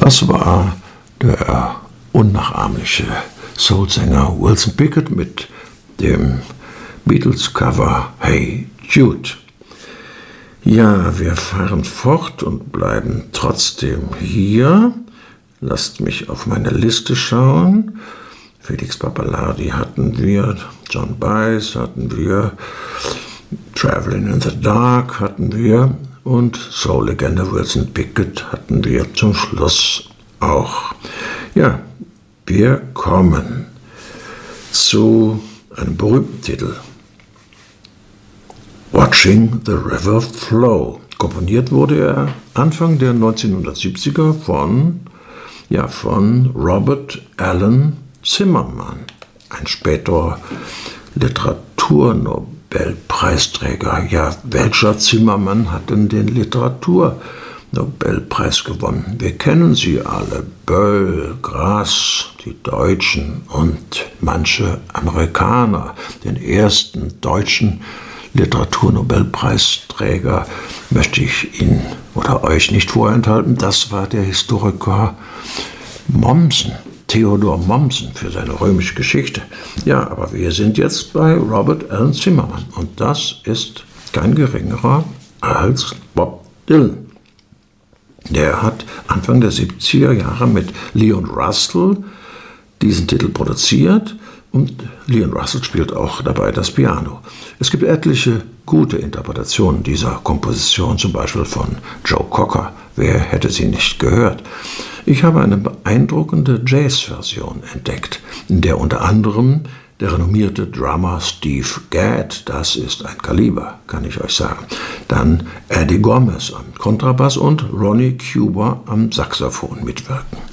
Das war der unnachahmliche Soulsänger Wilson Pickett mit dem Beatles-Cover Hey Jude. Ja, wir fahren fort und bleiben trotzdem hier. Lasst mich auf meine Liste schauen. Felix Pappalardi hatten wir, John Baez hatten wir, Traveling in the Dark hatten wir und Soul-Legende Wilson Pickett hatten wir zum Schluss auch. Ja, wir kommen zu einem berühmten Titel. Watching the River Flow. Komponiert wurde er Anfang der 1970er von Robert Allen Zimmerman, ein später Literaturnobelpreisträger. Ja, welcher Zimmermann hat denn den Literaturnobelpreis gewonnen? Wir kennen sie alle. Böll, Grass, die Deutschen und manche Amerikaner. Den ersten deutschen Literaturnobelpreisträger möchte ich Ihnen oder euch nicht vorenthalten. Das war der Historiker Mommsen. Theodor Mommsen für seine römische Geschichte. Ja, aber wir sind jetzt bei Robert Allen Zimmerman und das ist kein geringerer als Bob Dylan. Der hat Anfang der 70er Jahre mit Leon Russell diesen Titel produziert und Leon Russell spielt auch dabei das Piano. Es gibt etliche gute Interpretationen dieser Komposition, zum Beispiel von Joe Cocker. Wer hätte sie nicht gehört? Ich habe eine beeindruckende Jazz-Version entdeckt, in der unter anderem der renommierte Drummer Steve Gadd, das ist ein Kaliber, kann ich euch sagen, dann Eddie Gomez am Kontrabass und Ronnie Cuber am Saxophon mitwirken.